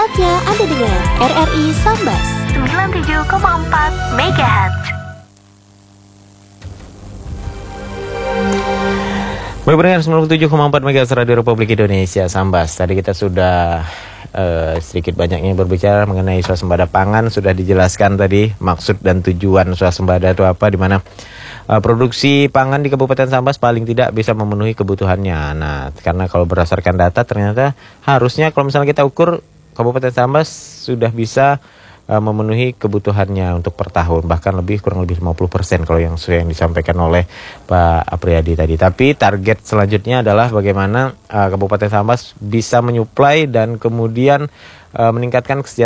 Saatnya Anda dengar RRI Sambas 97,4 MHz. Baik pendengar 97,4 MHz Radio Republik Indonesia Sambas. Tadi kita sudah sedikit banyaknya berbicara mengenai swasembada pangan. Sudah dijelaskan tadi maksud dan tujuan swasembada itu apa, di mana produksi pangan di Kabupaten Sambas paling tidak bisa memenuhi kebutuhannya. Nah, karena kalau berdasarkan data ternyata harusnya kalau misalnya kita ukur Kabupaten Sambas sudah bisa memenuhi kebutuhannya untuk per tahun, bahkan kurang lebih 50% kalau yang disampaikan oleh Pak Apriyadi tadi. Tapi target selanjutnya adalah bagaimana Kabupaten Sambas bisa menyuplai dan kemudian meningkatkan kesejahteraan